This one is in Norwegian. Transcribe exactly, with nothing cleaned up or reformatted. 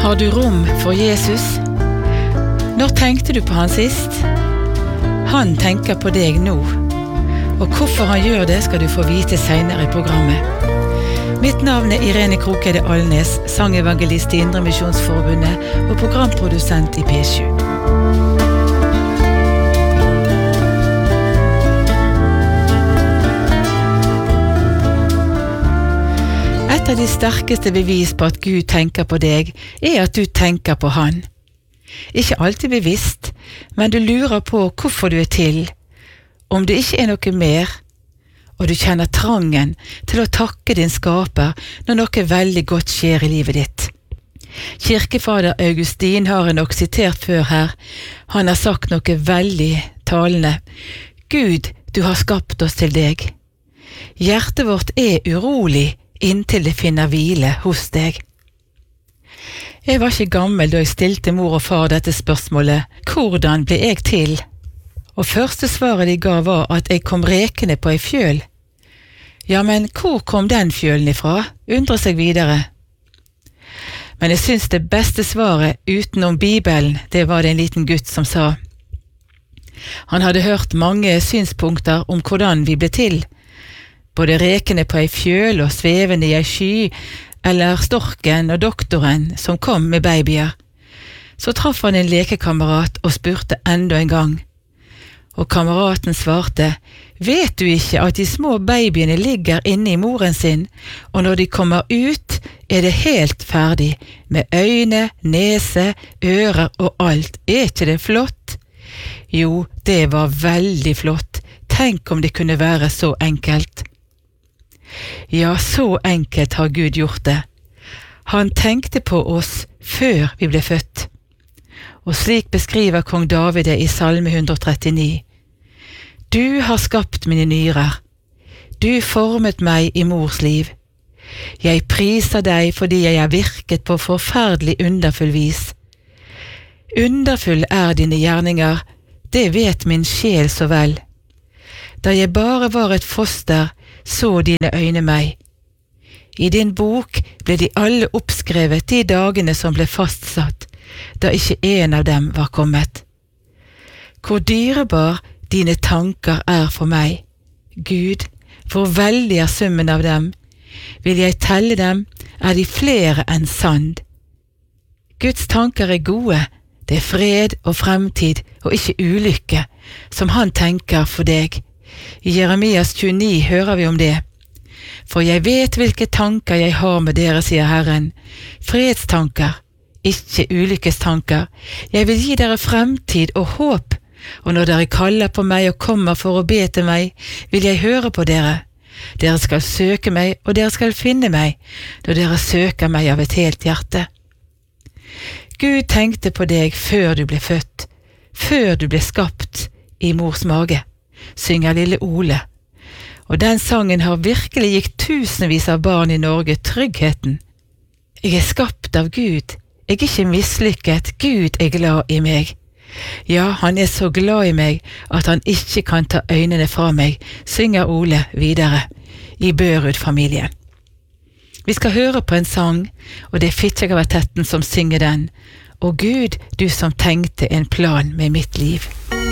Har du rom for Jesus? Når tenkte du på han sist? Han tenker på deg nå. Og hvorfor han gjør det skal du få vite senere i programmet. Mitt navn er Irene Krokede Alnes, sangevangelist i Indre Misjonsforbundet og programprodusent i P sju. Et av de sterkeste bevis på at Gud tenker på deg, er at du tenker på han. Ikke alltid bevisst, men du lurer på hvorfor du er til, om det ikke er noe mer, og du kjenner trangen til å takke din skaper når noe veldig godt skjer i livet ditt. Kirkefader Augustin har jeg nok sitert før her. Han har sagt noe veldig talende. Gud, du har skapt oss til deg. Hjertet vårt er urolig inntil det finner hvile hos deg. Jeg var ikke gammel da jeg stilte mor og far dette spørsmålet. Hvordan ble jeg til? Og første svaret de ga var at jeg kom rekende på ei fjøl. Ja, men hvor kom den fjølen ifra? Undrer seg videre. Men jeg synes det beste svaret utenom Bibelen, det var det en liten gutt som sa. Han hadde hørt mange synspunkter om hvordan vi ble til. Både rekende på ei fjøl og svevende i ei sky, eller storken og doktoren som kom med babyer. Så traff han en lekekamerat og spurte enda en gang. Og kameraten svarte, vet du ikke at de små babyene ligger inne i moren sin, og når de kommer ut, er det helt ferdig, med øyne, nese, ører og alt. Er ikke det flott? Jo, det var veldig flott. Tenk om det kunne være så enkelt. Ja, så enkelt har Gud gjort det. Han tenkte på oss før vi ble født. Og slik beskriver kong David det i Salme hundre og trettini. Du har skapt mine nyrer. Du formet meg i mors liv. Jeg priser deg fordi jeg har virket på forferdelig underfull vis. Underfull er dine gjerninger, det vet min sjel så vel. Da jeg bare var et foster, så dine øyne meg. I din bok ble de alle oppskrevet de dagene som ble fastsatt, da ikke en av dem var kommet. Hvor dyrebar dine tanker er for meg. Gud, hvor veldig er summen av dem. Vil jeg telle dem, er de flere enn sand. Guds tanker er gode, det er fred og fremtid og ikke ulykke, som han tenker for deg. I Jeremias tjueni hører vi om det. For jeg vet hvilke tanker jeg har med dere, sier Herren. Fredstanker, ikke ulykkestanker. Jeg vil gi dere fremtid og håp, og når dere kaller på meg og kommer for å be til meg, vil jeg høre på dere. Dere skal søke meg, og dere skal finne meg, når dere søker meg av et helt hjerte. Gud tenkte på deg før du ble født, før du ble skapt i mors mage, synger lille Ole. Og den sangen har virkelig gitt tusenvis av barn i Norge tryggheten. Jeg er skapt av Gud, jeg er ikke mislykket, Gud er glad i meg. Ja, han er så glad i meg at han ikke kan ta øynene fra meg, synger Ole videre i Børud-familien. Vi skal høre på en sang, og det er Fitjekvartetten som synger den. Og Gud, du som tenkte en plan med mitt liv.